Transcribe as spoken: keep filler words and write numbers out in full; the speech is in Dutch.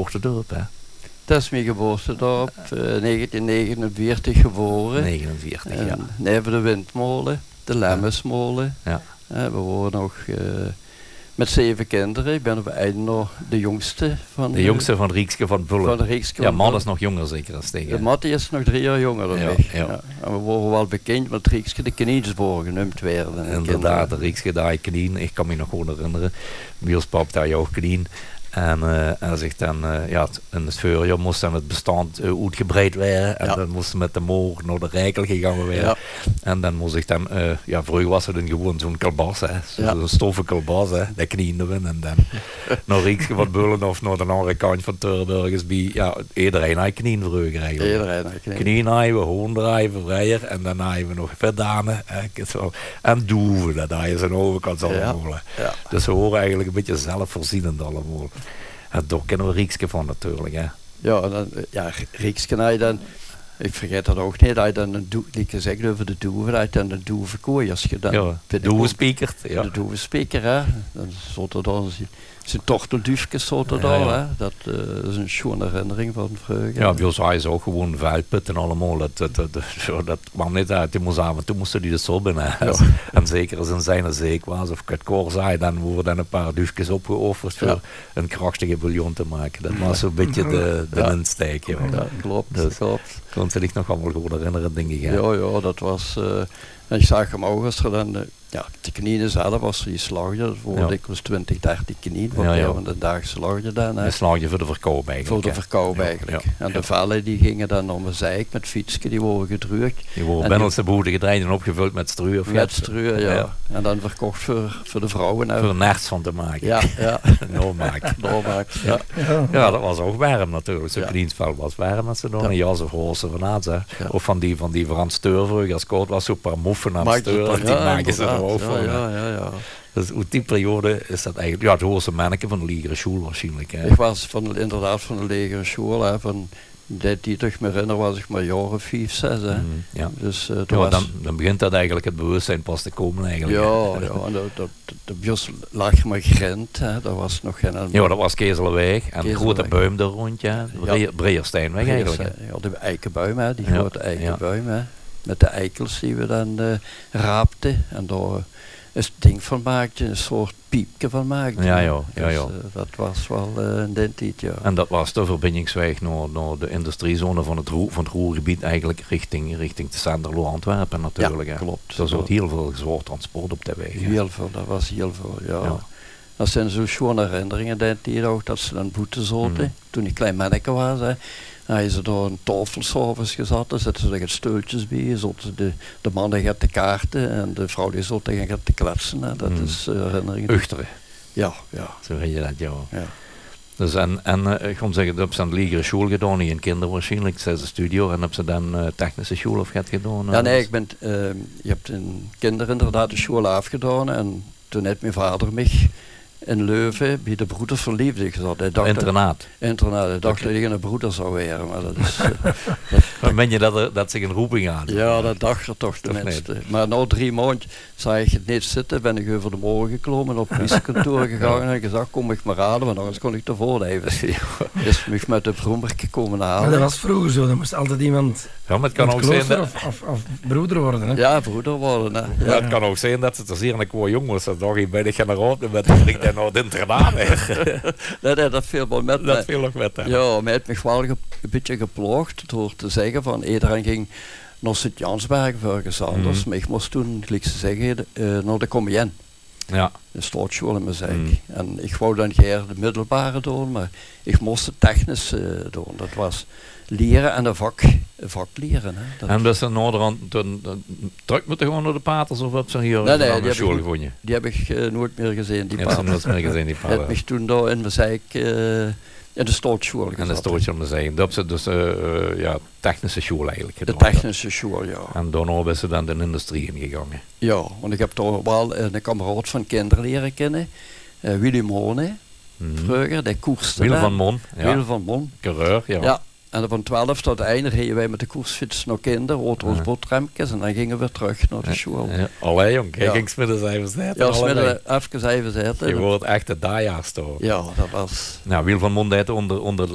geboortedorp, hè? Dat is mijn geboortedorp, uh, negentien negenenveertig geboren. negenenveertig, en ja. Neven de Windmolen, de Lemmensmolen. Ja. Uh, we wonen nog uh, met zeven kinderen. Ik ben op einde nog de jongste van de jongste van Riekske van Bullen. Van de Riekske ja, van man is nog jonger zeker als tegen. De Mattie is nog drie jaar jonger dan ja, ik. ja. Ja. En we worden wel bekend met Riekske de Kniensborg genoemd werden. Inderdaad, de Riekske daar knien. Ik kan me nog goed herinneren. Biels pap daar jouw knien. En uh, als ik dan, uh, ja, in het voorjaar moest dan het bestand uh, uitgebreid worden. En ja. dan moest met de moog naar de Rijkel gegaan worden. Ja. En dan moest ik dan, uh, ja, vroeger was het dan gewoon zo'n kalbas, hè. Zo'n ja. stoffen kalbas, hè. Dat knienden we. En dan naar Riekske van Bullen of naar de andere kant van Turburgers bij, ja, iedereen had knien vroeger eigenlijk. Iedereen had knien. Knien hadden we, hoendrijven, vrijer. En dan hadden we nog verdanen. En doeven, dat hadden ze aan de overkant allemaal. Ja. Ja. Dus we horen eigenlijk een beetje zelfvoorzienend allemaal. En daar kennen we Riekske van natuurlijk, hè. Ja, dan, ja, Riekske had je dan, ik vergeet dat ook niet, dat je dan een doe, ik zeg over de doeven, dat je dan een doeve kooi als je dan... Ja, de doevenspieker. Ja. De doevenspieker, hè. Dan zat er dan zijn tortelduifjes zat er dan, hè. Dat uh, is een schoon herinnering van vroeger. Ja, bij ons was je ook gewoon vuilput en allemaal. Dat, dat, dat, dat, dat kwam niet uit. Die moest af en toe moesten die de sol binnen. Ja. En zeker als een zijn zeek was of het koor zei, dan worden dan een paar duifjes opgeofferd voor ja. een krachtige bouillon te maken. Dat was zo'n beetje de, de ja. insteek. Ja. Ja, klopt, dus, klopt. Ik kon zich nog allemaal goed herinneren, denk ik. Ja, ja, dat was... Uh, en ik zag hem ook als er dan... Uh, ja, de knieën zelf was die slagje, dat voor ja. dikwijls twintig, dertig knieën, want ja, ja. we de dag slagje dan. Een slagje voor de verkoop eigenlijk. Voor de verkoop ja. eigenlijk. Ja. En de ja. vellen die gingen dan om een zeik met fietsje, die worden gedrukt. Die worden binnenste boeren gedraaid en opgevuld met stru of met stru, ja. ja. En dan verkocht voor, voor de vrouwen. Voor een nerts van te maken. Ja, ja. Noormaak. Noormaak, ja. Ja. Ja, dat was ook warm natuurlijk. Zo'n ja. kniensvel was warm als ze dan een jas of roze van aan ja. Of van die van die verandsteurvrucht als koud was, zo'n paar moffen aan steur. Die maken ze er ook van. Ja, ja, ja. Dus uit die periode is dat eigenlijk, ja, het hoogste manneke van de legere school waarschijnlijk. Hè. Ik was van, inderdaad van de legere school, hè, van dat die toch me herinner was ik maar jaren vijf, zes. Hè. Mm, ja. Dus, uh, ja, was... dan, dan begint dat eigenlijk het bewustzijn pas te komen eigenlijk. Ja, ja en de, de, de bios lag maar grend, hè. Dat was nog geen... Ja, dat was Kezelweg en de grote buim er rond, ja. ja. Breiersteinweg eigenlijk. Ja, de eikenbuim, hè, die ja. grote eikenbuim, hè. Met de eikels die we dan uh, raapten en daar is het ding van maakte, een soort piepje van maakte. Ja, ja, ja, ja. Dus, uh, dat was wel uh, een dentiet, ja. En dat was de verbindingsweg naar, naar de industriezone van het, roer, van het Roergebied eigenlijk richting, richting de Sanderlo Antwerpen natuurlijk. Ja, hè. klopt. Er zat heel veel zwaar transport op de weg. Heel veel, dat was heel veel, ja. ja. Dat zijn zo schone herinneringen, denk ik ook, dat ze dan boete zoten. Mm. Toen ik klein manneke was, hè. Dan hebben ze daar een tafel s'avonds gezet, dan zetten ze er stoeltjes bij, de, de mannen gaat de kaarten en de vrouw die zo tegen gaat te kletsen. Hè. Dat mm. is uh, herinneringen. Uchteren. Ja, ja. Zo heet je dat, ja. ja. Dus en, en uh, ik kon zeggen, dat heb ze aan de legere school gedaan, niet in kinder waarschijnlijk, zesde studio, en heb ze dan uh, technische school of gaat gedaan? Ja, nee, ik ben, uh, je hebt in kinder inderdaad de school afgedaan en toen heeft mijn vader mij in Leuven bij de broeders van Liefde gezet. Internaat. Internaat. Ik dacht dat ik een broeder zou worden, maar dat is... uh, ben je dat, er, dat zich een roeping aan? Ja, dat dacht er toch tenminste. Maar na drie maanden zag ik het niet zitten, ben ik over de morgen geklommen, op het politiekantoor gegaan en gezegd, kom ik maar halen, want anders kon ik ervoor blijven. Dus ik met de brommerke komen halen. Maar dat was vroeger zo, dan moest altijd iemand... Ja, maar het kan ook zijn dat... Of, of, of broeder worden, hè? Ja, broeder worden, hè. Ja. Ja, het kan ook zijn dat ze er zeer een koor jong was, dat toch bij de generaal met de vriend en naar het internaat. nee, nee, dat viel wel met. Dat viel nog met, hè. Ja, mij heeft me wel ge, een beetje geploegd door te zeggen van iedereen ging naar Sint-Jansberg voor ergens anders. Mm. Maar ik moest toen, gelijk ze zeggen, uh, naar de Comien. Ja. De staatschool in Mezeik. Mm. En ik wou dan geen de middelbare doen, maar ik moest het technisch uh, doen. Dat was leren en een vak, een vak leren. Hè. Dat en dus een onderhand terug moeten gewoon naar de paters of heb ze hier nee, nee, de school gevonden? Die heb ik uh, nooit meer gezien, die paters. Je hebt ze nooit meer gezien, die paters. Ik heb toen daar in Mezeik uh, in de staatschool gezet. En de staatschool Mezeik. Dat is dus uh, uh, ja, technische school eigenlijk. De technische school, ja. En daarna is ze dan de industrie ingegaan. Ja, want ik heb daar wel een kameraad van kinderen leren kennen, uh, Willem Hone, mm. vroeger, die koerste. Willem van Mon. Ja. Willem van Mon. Coureur, ja. Ja. En van twaalf tot einde reden wij met de koersfiets naar kinderen, rood ons botremkes en dan gingen we terug naar de ja. school. Ja. Allee jong, kijk ja. eens met de cijfers zetten. Ja, smidden even cijfers zetten. Je wordt echt de dajaars toch. Ja, dat was... Nou, Wiel van Mon deed onder, onder